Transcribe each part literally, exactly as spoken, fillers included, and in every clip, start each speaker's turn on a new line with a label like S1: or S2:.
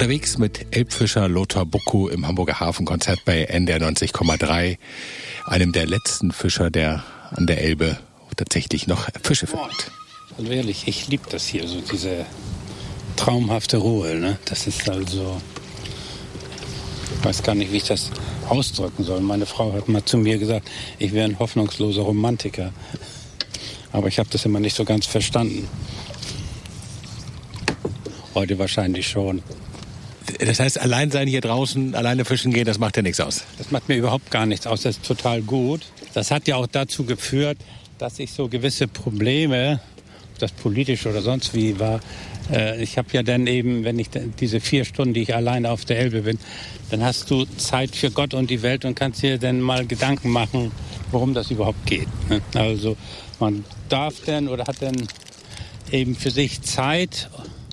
S1: Unterwegs mit Elbfischer Lothar Buckow im Hamburger Hafenkonzert bei N D R neunzig Komma drei, einem der letzten Fischer, der an der Elbe tatsächlich noch Fische findet.
S2: Also ehrlich, ich liebe das hier, so diese traumhafte Ruhe. Ne? Das ist also, ich weiß gar nicht, wie ich das ausdrücken soll. Meine Frau hat mal zu mir gesagt, ich wäre ein hoffnungsloser Romantiker. Aber ich habe das immer nicht so ganz verstanden. Heute wahrscheinlich schon.
S1: Das heißt, allein sein hier draußen, alleine fischen gehen, das macht ja nichts aus?
S2: Das macht mir überhaupt gar nichts aus. Das ist total gut. Das hat ja auch dazu geführt, dass ich so gewisse Probleme, ob das politisch oder sonst wie war, äh, ich habe ja dann eben, wenn ich diese vier Stunden, die ich alleine auf der Elbe bin, dann hast du Zeit für Gott und die Welt und kannst dir dann mal Gedanken machen, worum das überhaupt geht. Ne? Also man darf dann oder hat dann eben für sich Zeit,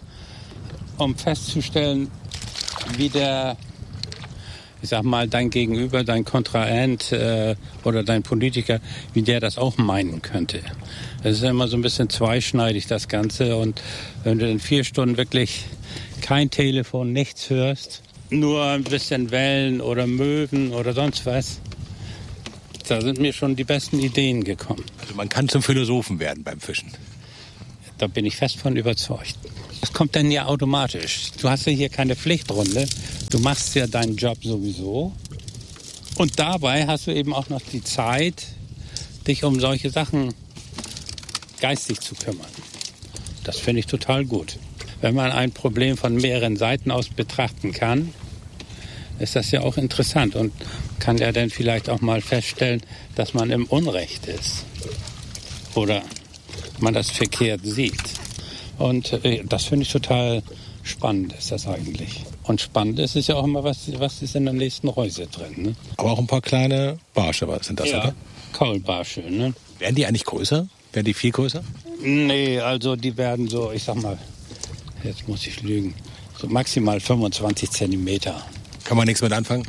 S2: um festzustellen, wie der, ich sag mal, dein Gegenüber, dein Kontrahent äh, oder dein Politiker, wie der das auch meinen könnte. Das ist ja immer so ein bisschen zweischneidig, das Ganze. Und wenn du in vier Stunden wirklich kein Telefon, nichts hörst, nur ein bisschen Wellen oder Möwen oder sonst was, da sind mir schon die besten Ideen gekommen.
S1: Also man kann zum Philosophen werden beim Fischen.
S2: Da bin ich fest von überzeugt. Das kommt dann ja automatisch. Du hast ja hier keine Pflichtrunde. Du machst ja deinen Job sowieso. Und dabei hast du eben auch noch die Zeit, dich um solche Sachen geistig zu kümmern. Das finde ich total gut. Wenn man ein Problem von mehreren Seiten aus betrachten kann, ist das ja auch interessant und kann ja dann vielleicht auch mal feststellen, dass man im Unrecht ist. Oder man das verkehrt sieht. Und äh, das finde ich total spannend, ist das eigentlich. Und spannend ist es ja auch immer, was, was ist in der nächsten Reuse drin. Ne?
S1: Aber auch ein paar kleine Barsche sind das,
S2: ja,
S1: oder?
S2: Kaulbarsche. Ne?
S1: Werden die eigentlich größer? Werden die viel größer?
S2: Nee, also die werden so, ich sag mal, jetzt muss ich lügen, so maximal fünfundzwanzig Zentimeter.
S1: Kann man nichts mit anfangen?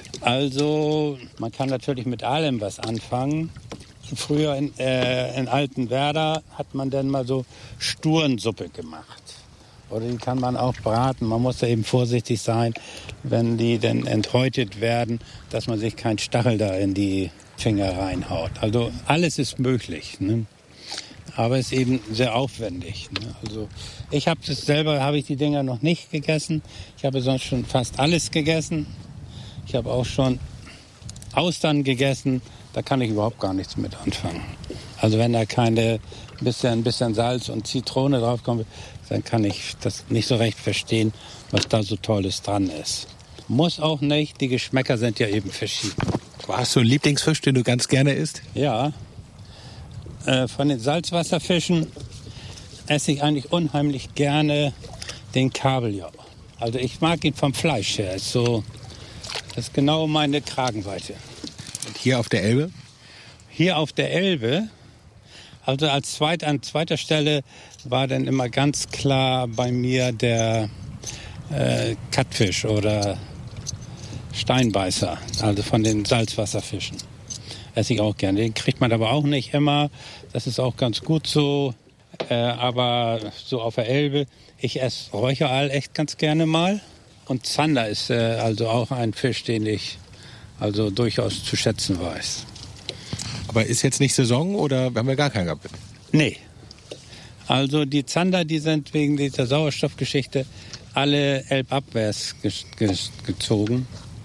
S2: Also man kann natürlich mit allem was anfangen. Früher in, äh, in Altenwerder hat man dann mal so Sturensuppe gemacht. Oder die kann man auch braten. Man muss da eben vorsichtig sein, wenn die dann enthäutet werden, dass man sich keinen Stachel da in die Finger reinhaut. Also alles ist möglich, ne? Aber es ist eben sehr aufwendig. Ne? Also ich habe das selber, habe ich die Dinger noch nicht gegessen. Ich habe sonst schon fast alles gegessen. Ich habe auch schon Austern gegessen. Da kann ich überhaupt gar nichts mit anfangen. Also wenn da keine bisschen, ein bisschen Salz und Zitrone draufkommt, dann kann ich das nicht so recht verstehen, was da so Tolles dran ist. Muss auch nicht, die Geschmäcker sind ja eben verschieden.
S1: Hast du einen Lieblingsfisch, den du ganz gerne isst?
S2: Ja, äh, von den Salzwasserfischen esse ich eigentlich unheimlich gerne den Kabeljau. Also ich mag ihn vom Fleisch her. Ist so, das ist genau meine Kragenweite.
S1: Und hier auf der Elbe?
S2: Hier auf der Elbe, also als zweit, an zweiter Stelle war dann immer ganz klar bei mir der äh, Kattfisch oder Steinbeißer, also von den Salzwasserfischen. Esse ich auch gerne. Den kriegt man aber auch nicht immer. Das ist auch ganz gut so. Äh, aber so auf der Elbe, ich esse Räucheraal echt ganz gerne mal. Und Zander ist äh, also auch ein Fisch, den ich also durchaus zu schätzen weiß.
S1: Aber ist jetzt nicht Saison oder haben wir gar keinen gehabt?
S2: Nee. Also die Zander, die sind wegen dieser Sauerstoffgeschichte alle elbabwärts ge- ge- gezogen.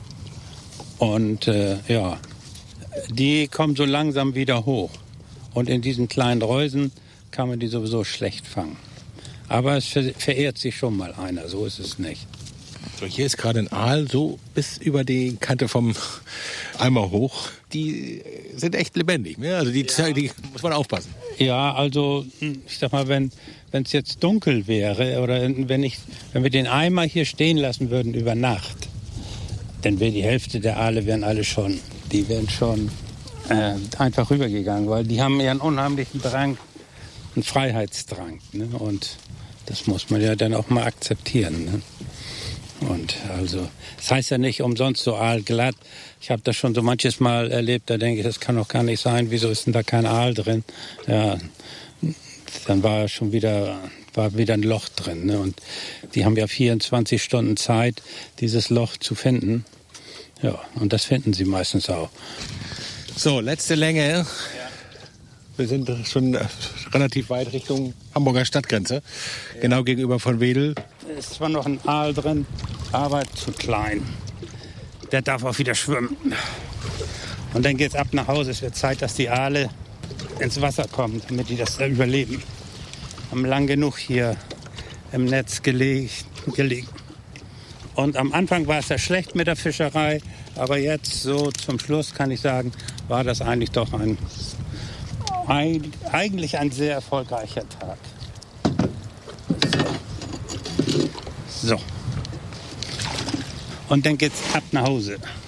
S2: Und äh, ja, die kommen so langsam wieder hoch. Und in diesen kleinen Reusen kann man die sowieso schlecht fangen. Aber es ver- verehrt sich schon mal einer, so ist es nicht.
S1: So, hier ist gerade ein Aal, so bis über die Kante vom Eimer hoch. Die sind echt lebendig, ne? Also die, ja. die muss man aufpassen.
S2: Ja, also ich sag mal, wenn wenn es jetzt dunkel wäre oder wenn ich wenn wir den Eimer hier stehen lassen würden über Nacht, dann wäre die Hälfte der Aale wären alle schon, die wären schon äh, einfach rübergegangen, weil die haben ja einen unheimlichen Drang, einen Freiheitsdrang, ne? Und das muss man ja dann auch mal akzeptieren, ne? Und also, das heißt ja nicht umsonst so aalglatt. Ich habe das schon so manches Mal erlebt, da denke ich, das kann doch gar nicht sein. Wieso ist denn da kein Aal drin? Ja, dann war er schon wieder war wieder ein Loch drin. Ne? Und die haben ja vierundzwanzig Stunden Zeit, dieses Loch zu finden. Ja, und das finden sie meistens auch.
S1: So, letzte Länge. Ja. Wir sind schon relativ weit Richtung Hamburger Stadtgrenze. Ja. Genau gegenüber von Wedel.
S2: Da ist zwar noch ein Aal drin, aber zu klein. Der darf auch wieder schwimmen. Und dann geht's ab nach Hause. Es wird Zeit, dass die Aale ins Wasser kommen, damit die das da überleben. Haben lang genug hier im Netz gelegen. Und am Anfang war es ja schlecht mit der Fischerei, aber jetzt so zum Schluss kann ich sagen, war das eigentlich doch ein, ein eigentlich ein sehr erfolgreicher Tag. So. So. Und dann geht's ab nach Hause.